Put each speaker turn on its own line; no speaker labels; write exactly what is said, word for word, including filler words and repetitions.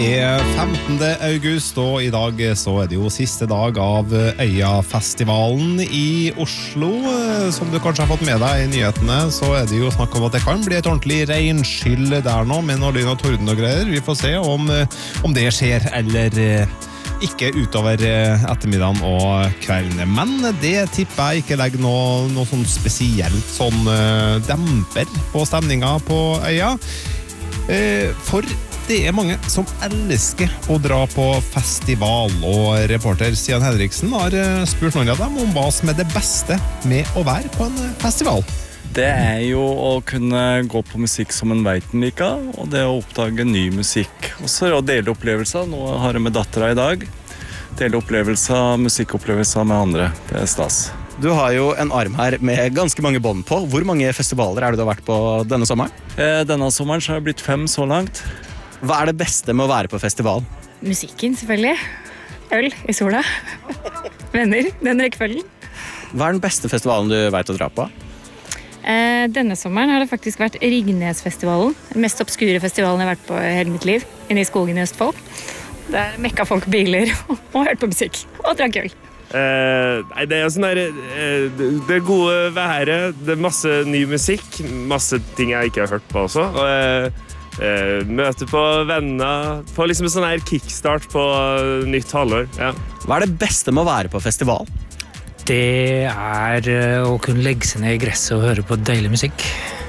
Det er femtende august, og i dag så er det jo siste dag av Øyafestivalen i Oslo. Som du kanskje har fått med deg i nyhetene, så er det jo snakk om at det kan bli et ordentlig regnskyll der nå, med noe lyn og torden og greier. Vi får se om, om det skjer, eller ikke utover ettermiddagen og kvelden. Men det tipper jeg ikke legger noe, noe sånn spesielt sånn demper på stemningen på Øya. For det er mange som elsker å dra på festival, og reporter Stian Henriksen har spurt noen av dem om hva som er det beste med å være på en festival.
Det er jo å kunne gå på musikk som en vet den liker, og det å oppdage ny musikk. Og så å dele opplevelser. Nå har jeg med datteren i dag. Dele opplevelser, musikkopplevelser med andre. Det er stas.
Du har jo en arm her med ganske mange bånd på. Hvor mange festivaler er det du har vært på denne sommeren?
Eh, denne sommeren så har jeg blitt fem så langt.
Hva er det beste med å være på festival?
Musikken, selvfølgelig. Øl i sola. Venner, den rekkefølgen.
Hva er den beste festivalen du vet å dra på?
Eh, denne sommeren har det faktisk vært Ringnesfestivalen. Den mest obskure festivalen jeg har vært på i hele mitt liv. Inne i skogen i Østfold. Der mekka folk biler og hørte på musikk. Og drakk øl.
Uh, nei, det er sånn der, uh, det er gode været, det er masse ny musikk, masse ting jeg ikke har hørt på også. Og, uh, uh, møte på venner, få liksom en sånn her kickstart på uh, nytt halvår. Ja.
Hva er det beste med å være på festival?
Det er å kunne legge seg ned i gresset og høre på deilig musikk.